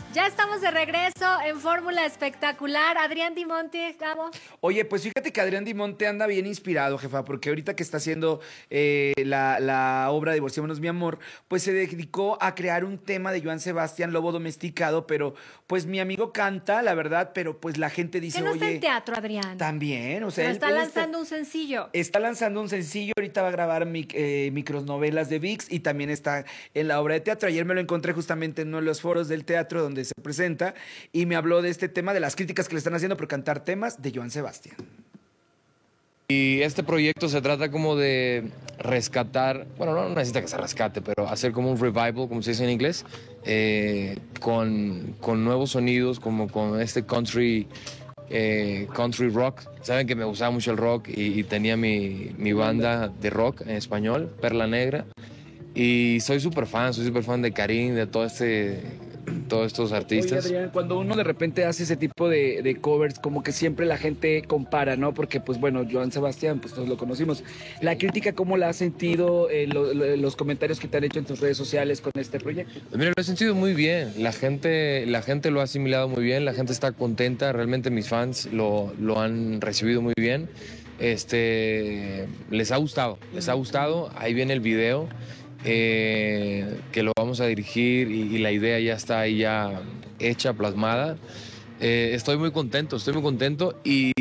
Ya estamos de regreso en Fórmula Espectacular. Adrián Di Monte, Gabo. Oye, pues fíjate que Adrián Di Monte anda bien inspirado, jefa, porque ahorita que está haciendo la obra Divorciémonos, mi amor, pues se dedicó a crear un tema de Joan Sebastián, Lobo Domesticado, pero pues mi amigo canta, la verdad, pero pues la gente dice, ¿Que no está oye, en teatro, Adrián? también, o sea, Pero está él lanzando un sencillo. está lanzando un sencillo, ahorita va a grabar micronovelas de ViX y también está en la obra de teatro. Ayer me lo encontré justamente en uno de los foros del teatro donde se presenta y me habló de este tema, de las críticas que le están haciendo por cantar temas de Joan Sebastián. Y este proyecto se trata como de rescatar, bueno, no necesita que se rescate, pero hacer como un revival, como se dice en inglés, con nuevos sonidos, como con este country rock. Saben que me gustaba mucho el rock y tenía mi banda de rock en español, Perla Negra. Y soy súper fan de Karim, de todos estos artistas. Oye, Adrián, cuando uno de repente hace ese tipo de covers, como que siempre la gente compara, ¿no? Porque, pues bueno, Joan Sebastián, pues todos lo conocimos. La crítica, ¿cómo la has sentido? Los comentarios que te han hecho en tus redes sociales con este proyecto. Pues mira, lo he sentido muy bien. La gente lo ha asimilado muy bien, la gente está contenta. Realmente mis fans lo han recibido muy bien. Les ha gustado. Ahí viene el video. Que lo vamos a dirigir y la idea ya está ahí ya hecha, plasmada. Estoy muy contento y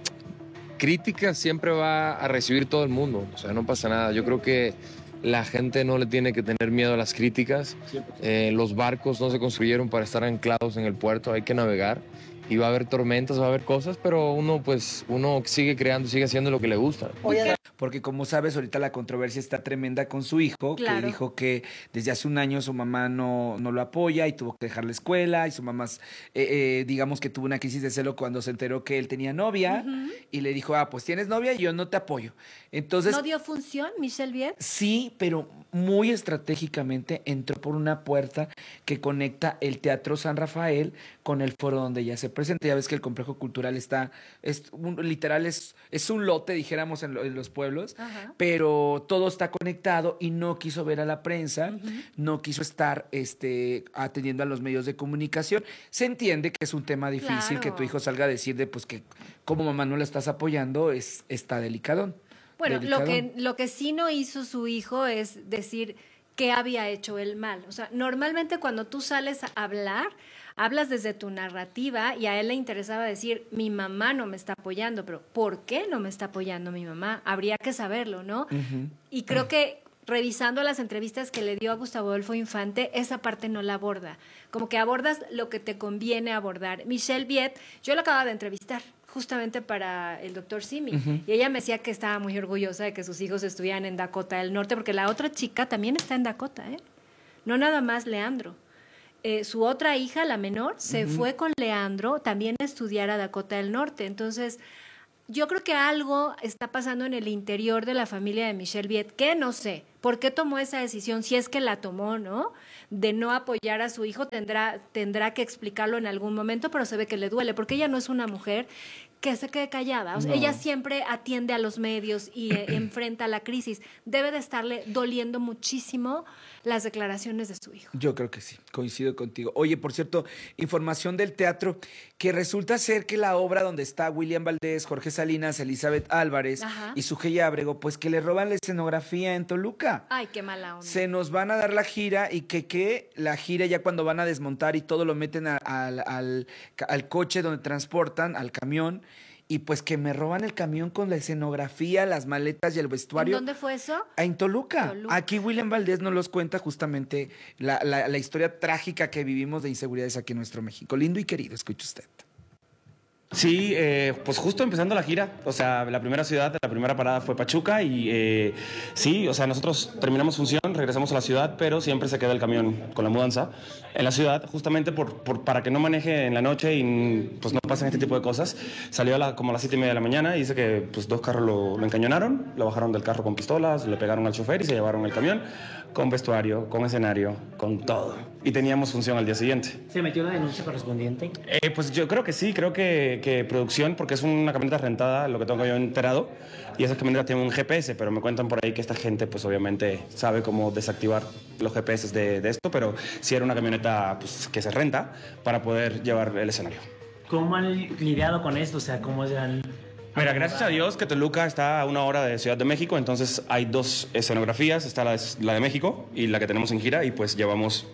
críticas siempre va a recibir todo el mundo, o sea, no pasa nada. Yo creo que la gente no le tiene que tener miedo a las críticas. Los barcos no se construyeron para estar anclados en el puerto, hay que navegar. Y va a haber tormentas, va a haber cosas, pero uno sigue creando, sigue haciendo lo que le gusta. Porque como sabes, ahorita la controversia está tremenda con su hijo, Claro. que dijo que desde hace un año su mamá no lo apoya y tuvo que dejar la escuela y su mamá, digamos que tuvo una crisis de celo cuando se enteró que él tenía novia y le dijo, pues tienes novia y yo no te apoyo. Entonces, ¿No dio función, Michelle Viet? sí, pero muy estratégicamente entró por una puerta que conecta el Teatro San Rafael con el foro donde ella se presenta. Ya ves que el complejo cultural literal es un lote, dijéramos, en los pueblos, pero todo está conectado y no quiso ver a la prensa, no quiso estar atendiendo a los medios de comunicación. Se entiende que es un tema difícil, Claro. que tu hijo salga a decir de pues que como mamá no la estás apoyando, está delicadón. Bueno, Delicadón. lo que sí no hizo su hijo es decir qué había hecho él mal. O sea, normalmente cuando tú sales a hablar, hablas desde tu narrativa y a él le interesaba decir, mi mamá no me está apoyando, pero ¿por qué no me está apoyando mi mamá? Habría que saberlo, ¿no? Y creo que revisando las entrevistas que le dio a Gustavo Adolfo Infante, esa parte no la aborda. Como que abordas lo que te conviene abordar. Michelle Viet, yo la acababa de entrevistar justamente para el doctor Simi. Y ella me decía que estaba muy orgullosa de que sus hijos estuvieran en Dakota del Norte, porque la otra chica también está en Dakota, ¿eh? No nada más Leandro. Su otra hija, la menor, se fue con Leandro también a estudiar a Dakota del Norte. Entonces, yo creo que algo está pasando en el interior de la familia de Michelle Viet, que no sé por qué tomó esa decisión, si es que la tomó, ¿no? De no apoyar a su hijo, tendrá que explicarlo en algún momento, pero se ve que le duele, porque ella no es una mujer que se quede callada. O sea, ella siempre atiende a los medios y enfrenta la crisis. Debe de estarle doliendo muchísimo las declaraciones de su hijo. Yo creo que sí, coincido contigo. Oye, por cierto, información del teatro, que resulta ser que la obra donde está William Valdés, Jorge Salinas, Elizabeth Álvarez y Sujei Ábrego, pues que le roban la escenografía en Toluca. Ay, qué mala onda. Se nos van a dar la gira y que la gira ya cuando van a desmontar y todo lo meten al coche donde transportan, al camión, y pues que me roban el camión con la escenografía, las maletas y el vestuario. ¿En dónde fue eso? En Toluca. Aquí William Valdés nos los cuenta justamente la historia trágica que vivimos de inseguridades aquí en nuestro México. Lindo y querido, escuche usted. Sí, pues justo empezando la gira, o sea, la primera ciudad, la primera parada fue Pachuca y sí, o sea, nosotros terminamos función, regresamos a la ciudad, pero siempre se queda el camión con la mudanza en la ciudad, justamente para que no maneje en la noche y pues no pasen este tipo de cosas. Salió como a las 7:30 de la mañana y dice que pues 2 carros lo encañonaron, lo bajaron del carro con pistolas, le pegaron al chofer y se llevaron el camión. con vestuario, con escenario, con todo. Y teníamos función al día siguiente. ¿Se metió la denuncia correspondiente? Pues yo creo que sí, creo que producción, porque es una camioneta rentada, lo que tengo yo enterado, y esa camioneta tiene un GPS, pero me cuentan por ahí que esta gente pues obviamente sabe cómo desactivar los GPS de esto, pero sí era una camioneta pues, que se renta para poder llevar el escenario. ¿Cómo han lidiado con esto? O sea, ¿cómo se han...? Mira, gracias a Dios que Toluca está a 1 hora de Ciudad de México, entonces hay 2 escenografías, está la de México y la que tenemos en gira, y pues llevamos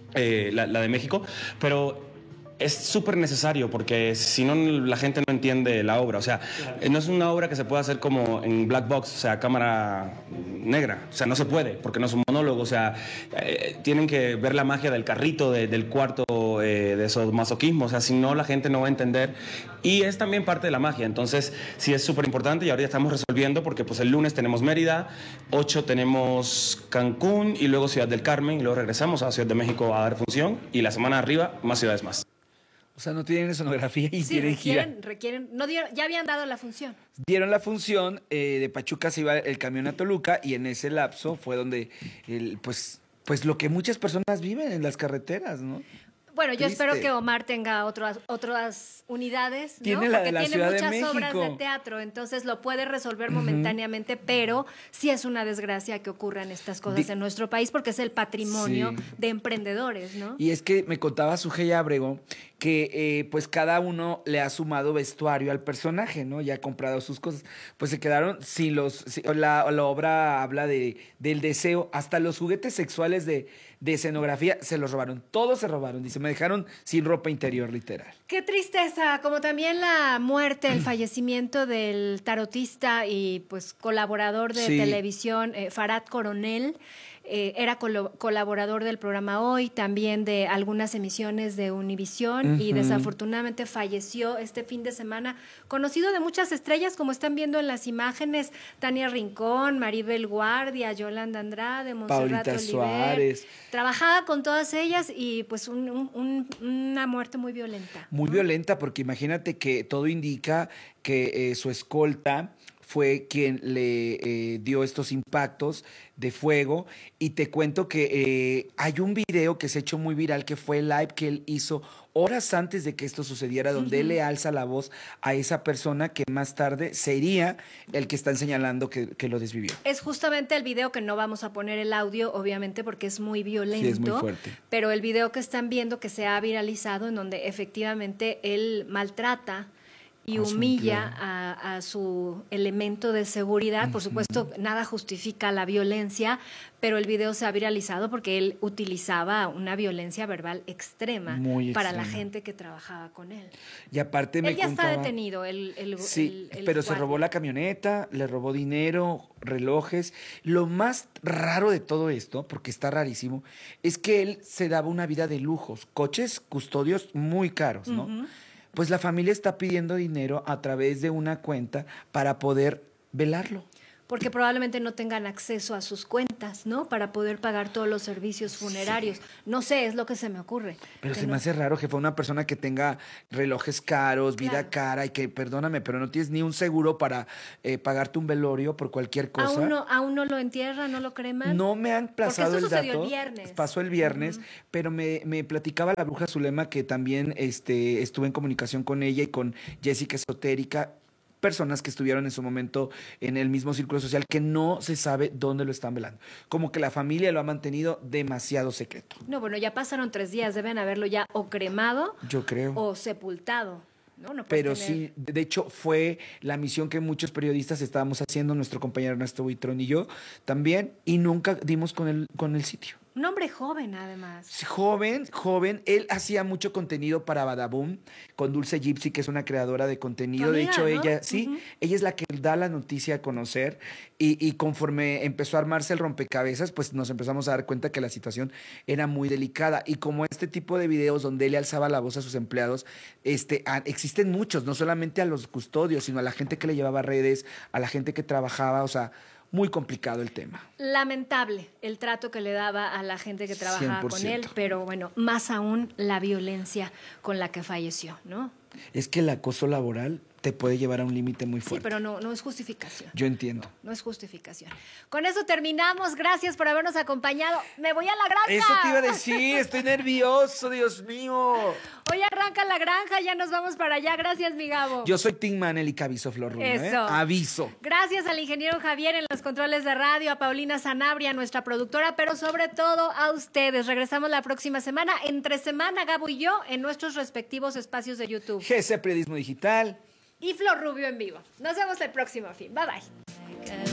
la de México, pero es súper necesario porque si no la gente no entiende la obra, o sea, no es una obra que se pueda hacer como en black box, o sea, cámara negra, o sea, no se puede porque no es un monólogo, o sea, tienen que ver la magia del carrito, del cuarto, de esos masoquismo, o sea, si no la gente no va a entender, y es también parte de la magia, entonces sí es súper importante, y ahora ya estamos resolviendo porque pues el lunes tenemos Mérida, 8 tenemos Cancún y luego Ciudad del Carmen, y luego regresamos a Ciudad de México a dar función, y la semana de arriba más ciudades más. O sea, no tienen escenografía y Sí, tienen gira. requieren, no dieron, ya habían dado la función. Dieron la función, de Pachuca se iba el camión a Toluca y en ese lapso fue donde, pues lo que muchas personas viven en las carreteras, ¿no? Bueno, yo Triste. espero que Omar tenga otras unidades, ¿no? Tiene la de Porque la tiene Ciudad de muchas obras México. de teatro, entonces lo puede resolver momentáneamente, pero sí es una desgracia que ocurran estas cosas en nuestro país porque es el patrimonio Sí. de emprendedores, ¿no? Y es que me contaba Sujei Abrego que pues cada uno le ha sumado vestuario al personaje, ¿no? Ya ha comprado sus cosas. Pues se quedaron sin la obra habla del deseo, hasta los juguetes sexuales de escenografía se los robaron. Todos se robaron. Dice, me dejaron sin ropa interior, literal. Qué tristeza, como también la muerte, el fallecimiento del tarotista y pues colaborador de Sí. televisión, Farad Coronel. Era colaborador del programa Hoy, también de algunas emisiones de Univisión, y desafortunadamente falleció este fin de semana, conocido de muchas estrellas, como están viendo en las imágenes, Tania Rincón, Maribel Guardia, Yolanda Andrade, Montserrat Paulita Oliver. Suárez. Trabajaba con todas ellas y pues una muerte muy violenta. Muy violenta, porque imagínate que todo indica que su escolta fue quien le dio estos impactos de fuego. Y te cuento que hay un video que se ha hecho muy viral, que fue el live que él hizo horas antes de que esto sucediera, donde él le alza la voz a esa persona que más tarde sería el que están señalando que lo desvivió. Es justamente el video que no vamos a poner el audio, obviamente, porque es muy violento. Sí, es muy fuerte. Pero el video que están viendo que se ha viralizado, en donde efectivamente él maltrata y A su humilla empleado. a su elemento de seguridad. Por supuesto, nada justifica la violencia, pero el video se ha viralizado porque él utilizaba una violencia verbal extrema Muy para la extrema. gente que trabajaba con él. Y aparte me Él ya contaba... está detenido. Sí, el pero se guardia. robó la camioneta, le robó dinero, relojes. Lo más raro de todo esto, porque está rarísimo, es que él se daba una vida de lujos, coches custodios muy caros, ¿no? Pues la familia está pidiendo dinero a través de una cuenta para poder velarlo. Porque probablemente no tengan acceso a sus cuentas, ¿no? Para poder pagar todos los servicios funerarios. No sé, es lo que se me ocurre. Pero Que se no- me hace raro que fue una persona que tenga relojes caros, vida Claro. cara, y que, perdóname, pero no tienes ni un seguro para pagarte un velorio por cualquier cosa. ¿Aún no lo entierran, no lo creman? No me han pasado esto el sucedió dato. el viernes. Pasó el viernes, pero me platicaba la bruja Zulema que también estuve en comunicación con ella y con Jessica Esotérica, personas que estuvieron en su momento en el mismo círculo social, que no se sabe dónde lo están velando. Como que la familia lo ha mantenido demasiado secreto, No, bueno, ya pasaron 3 días, deben haberlo ya o cremado yo creo. o sepultado. No puedes Pero tener- sí, de hecho fue la misión que muchos periodistas estábamos haciendo, nuestro compañero Ernesto Buitrón y yo también, y nunca dimos con el sitio. Un hombre joven, además. Sí, joven, él hacía mucho contenido para Badaboom con Dulce Gypsy, que es una creadora de contenido. Tu De amiga, hecho, ¿no? ella, sí, Ujú. ella es la que da la noticia a conocer y conforme empezó a armarse el rompecabezas, pues nos empezamos a dar cuenta que la situación era muy delicada. Y como este tipo de videos donde él le alzaba la voz a sus empleados, existen muchos, no solamente a los custodios, sino a la gente que le llevaba redes, a la gente que trabajaba, o sea, muy complicado el tema. Lamentable el trato que le daba a la gente que trabajaba con 100%. él, pero bueno, más aún la violencia con la que falleció, ¿no? Es que el acoso laboral te puede llevar a un límite muy Sí, fuerte. pero no es justificación. Yo entiendo. No es justificación. Con eso terminamos. Gracias por habernos acompañado. Me voy a la granja. Eso te iba a decir, estoy nervioso, Dios mío. Hoy arranca la granja, ya nos vamos para allá. Gracias, mi Gabo. Yo soy Team Manelik, aviso, Flor Rubio, Eso. Aviso. Gracias al ingeniero Javier en los controles de radio, a Paulina Sanabria, nuestra productora, pero sobre todo a ustedes. Regresamos la próxima semana, entre semana, Gabo y yo, en nuestros respectivos espacios de YouTube. GC Periodismo Digital. Y Flor Rubio en vivo. Nos vemos el próximo fin. Bye, bye.